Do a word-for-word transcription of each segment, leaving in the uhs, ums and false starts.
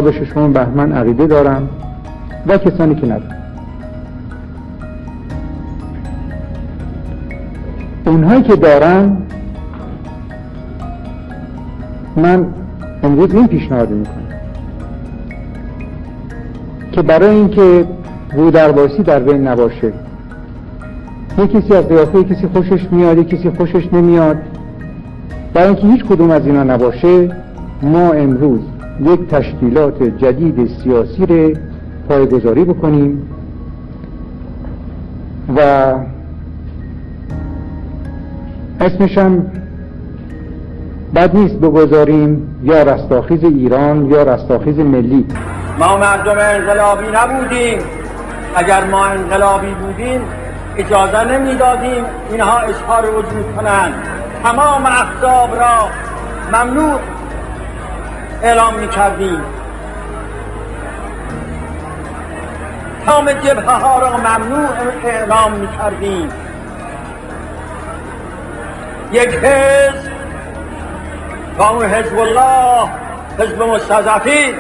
تابش شما بهمن عقیده دارن و کسانی که ندارن. اونهایی که دارن، من امروز این پیشنهاد میکنم که برای اینکه رودرباسی در بین نباشه، یک کسی از قیافه کسی خوشش میاد، یک کسی خوشش نمیاد، برای اینکه هیچ کدوم از اینا نباشه، ما امروز یک تشکیلات جدید سیاسی رو پایه‌گذاری بکنیم و اسمش هم بد نیست بگذاریم یا رستاخیز ایران یا رستاخیز ملی. ما مردم انقلابی نبودیم. اگر ما انقلابی بودیم اجازه نمیدادیم اینها اظهار وجود کنند. تمام احزاب را ممنوع اعلام میکردیم، تمام جبهه ها را ممنوع اعلام میکردیم. یک حزب و اون حزب الله، حزب مستضعفین.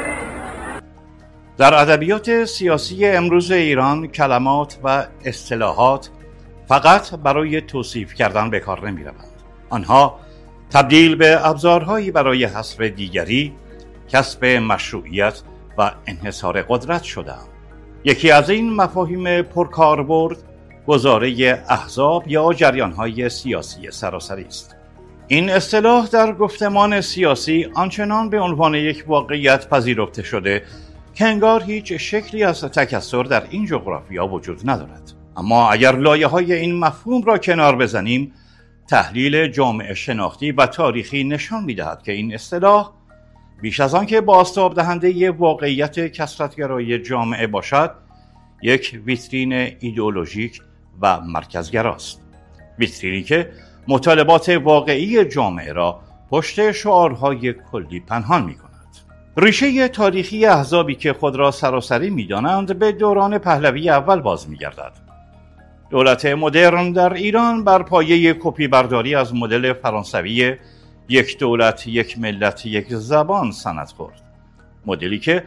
در ادبیات سیاسی امروز ایران کلمات و اصطلاحات فقط برای توصیف کردن به کار نمی روند. آنها تبدیل به ابزارهایی برای حصر دیگری، کسب مشروعیت و انحصار قدرت شدند. یکی از این مفاهیم پرکاربرد گزاره احزاب یا جریان‌های سیاسی سراسری است. این اصطلاح در گفتمان سیاسی آنچنان به عنوان یک واقعیت پذیرفته شده که انگار هیچ شکلی از تکثر در این جغرافیا وجود ندارد. اما اگر لایه‌های این مفهوم را کنار بزنیم، تحلیل جامعه شناختی و تاریخی نشان می‌دهد که این اصطلاح بیش از آن که بازتاب دهنده واقعیت کثرت‌گرای جامعه باشد، یک ویترین ایدئولوژیک و مرکزگراست. ویترینی که مطالبات واقعی جامعه را پشت شعارهای کلی پنهان می‌کند. ریشه تاریخی احزابی که خود را سراسری می‌دانند به دوران پهلوی اول باز می‌گردد. دولت مدرن در ایران بر پایه کپی برداری از مدل فرانسوی یک دولت، یک ملت، یک زبان سند خورد. مدلی که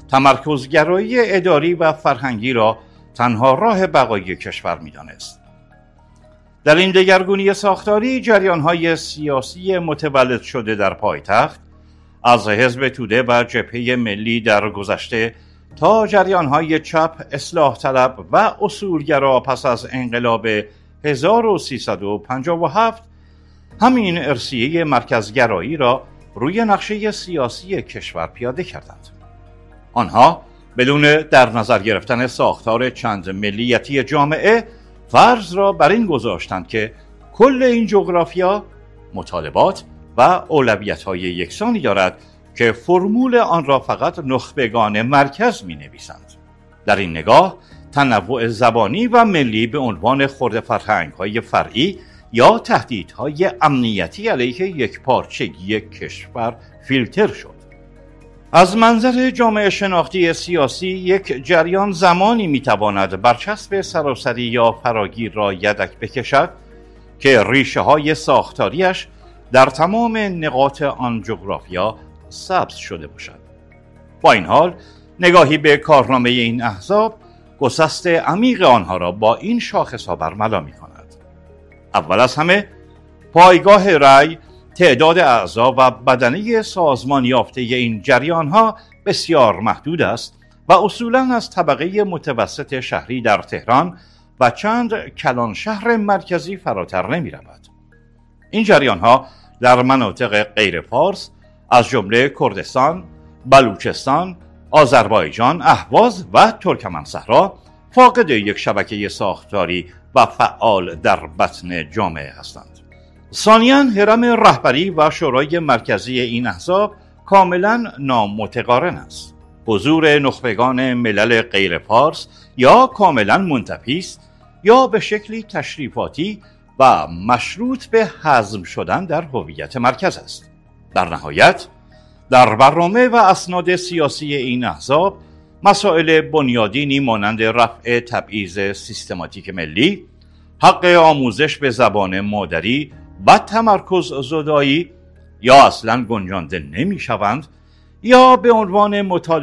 تمرکزگرایی اداری و فرهنگی را تنها راه بقای کشور می‌دانست. در این دگرگونی ساختاری جریان‌های سیاسی متولد شده در پایتخت، از حزب توده و جبهه ملی در گذشته تا جریان‌های چپ، اصلاح طلب و اصولگرا پس از انقلاب هزار و سیصد و پنجاه و هفت، همین ارثیه مرکزگرایی را روی نقشه سیاسی کشور پیاده کردند. آنها بدون در نظر گرفتن ساختار چند ملیتی جامعه، فرض را بر این گذاشتند که کل این جغرافیا مطالبات و اولویت‌های یکسانی دارد که فرمول آن را فقط نخبگان مرکز می‌نویسند. در این نگاه تنوع زبانی و ملی به عنوان خرد فرهنگ‌های فرعی یا تهدیدهای امنیتی علیه یکپارچگی کشور فیلتر شد. از منظر جامعه شناختی سیاسی، یک جریان زمانی میتواند برچسب سراسری یا فراگیر را یدک بکشد که ریشه های ساختاریش در تمام نقاط آن جغرافیا سبز شده باشد. با این حال نگاهی به کارنامه این احزاب گسست عمیق آنها را با این شاخص‌ها برملا می‌کند. اول از همه، پایگاه رأی، تعداد اعضا و بدنه سازمان یافته این جریان‌ها بسیار محدود است و اصولاً از طبقه متوسط شهری در تهران و چند کلان شهر مرکزی فراتر نمی‌رود. این جریان‌ها در مناطق غیر فارس از جمله کردستان، بلوچستان، آذربایجان، اهواز و ترکمنصحرا فاقد یک شبکه ساختاری و فعال در بطن جامعه هستند. ثانیاً، هرم رهبری و شورای مرکزی این احزاب کاملاً نامتقارن است. حضور نخبگان ملل غیر فارس یا کاملاً منتفی است یا به شکلی تشریفاتی و مشروط به هضم شدن در هویت مرکز است. در نهایت، در برنامه و اسناد سیاسی این احزاب مسائل بنیادینی مانند رفع تبعیض سیستماتیک ملی، حق آموزش به زبان مادری و تمرکز زدایی یا اصلاً گنجانده نمی شوند یا به عنوان مطالبه